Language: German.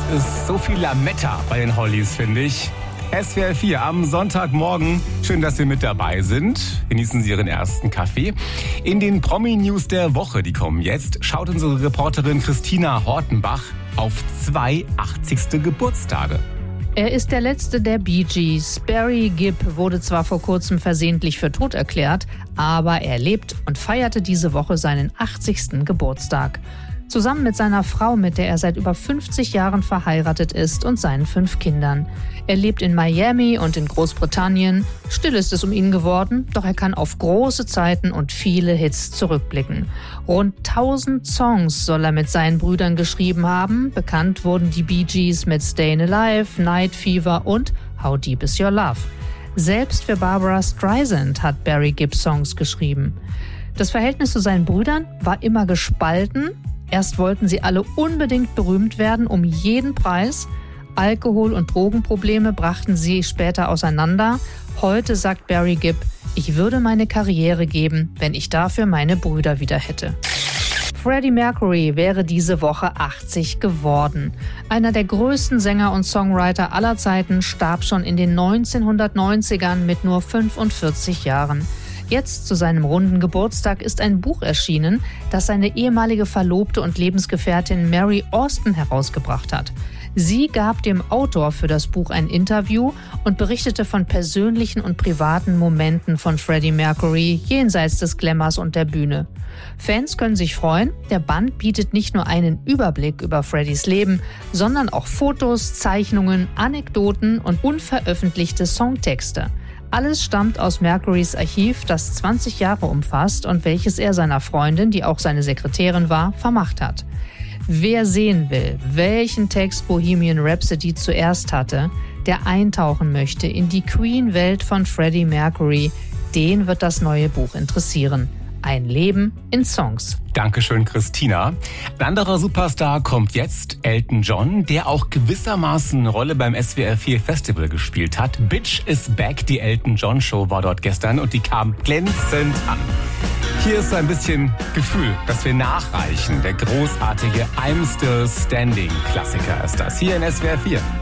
ist so viel Lametta bei den Hollies, finde ich. SWR 4 am Sonntagmorgen. Schön, dass Sie mit dabei sind. Genießen Sie Ihren ersten Kaffee. In den Promi-News der Woche, die kommen jetzt, schaut unsere Reporterin Christina Hortenbach auf 2 80. Geburtstage. Er ist der letzte der Bee Gees. Barry Gibb wurde zwar vor kurzem versehentlich für tot erklärt, aber er lebt und feierte diese Woche seinen 80. Geburtstag. Zusammen mit seiner Frau, mit der er seit über 50 Jahren verheiratet ist, und seinen 5 Kindern. Er lebt in Miami und in Großbritannien. Still ist es um ihn geworden, doch er kann auf große Zeiten und viele Hits zurückblicken. Rund 1000 Songs soll er mit seinen Brüdern geschrieben haben. Bekannt wurden die Bee Gees mit Stayin' Alive, Night Fever und How Deep Is Your Love. Selbst für Barbra Streisand hat Barry Gibb Songs geschrieben. Das Verhältnis zu seinen Brüdern war immer gespalten. Erst wollten sie alle unbedingt berühmt werden, um jeden Preis. Alkohol- und Drogenprobleme brachten sie später auseinander. Heute sagt Barry Gibb, ich würde meine Karriere geben, wenn ich dafür meine Brüder wieder hätte. Freddie Mercury wäre diese Woche 80 geworden. Einer der größten Sänger und Songwriter aller Zeiten starb schon in den 1990ern mit nur 45 Jahren. Jetzt zu seinem runden Geburtstag ist ein Buch erschienen, das seine ehemalige Verlobte und Lebensgefährtin Mary Austin herausgebracht hat. Sie gab dem Autor für das Buch ein Interview und berichtete von persönlichen und privaten Momenten von Freddie Mercury jenseits des Glamours und der Bühne. Fans können sich freuen, der Band bietet nicht nur einen Überblick über Freddies Leben, sondern auch Fotos, Zeichnungen, Anekdoten und unveröffentlichte Songtexte. Alles stammt aus Mercurys Archiv, das 20 Jahre umfasst und welches er seiner Freundin, die auch seine Sekretärin war, vermacht hat. Wer sehen will, welchen Text Bohemian Rhapsody zuerst hatte, der eintauchen möchte in die Queen-Welt von Freddie Mercury, den wird das neue Buch interessieren. Ein Leben in Songs. Dankeschön, Christina. Ein anderer Superstar kommt jetzt, Elton John, der auch gewissermaßen eine Rolle beim SWR 4 Festival gespielt hat. Bitch is Back, die Elton John Show war dort gestern und die kam glänzend an. Hier ist so ein bisschen Gefühl, dass wir nachreichen. Der großartige I'm Still Standing Klassiker ist das hier in SWR 4.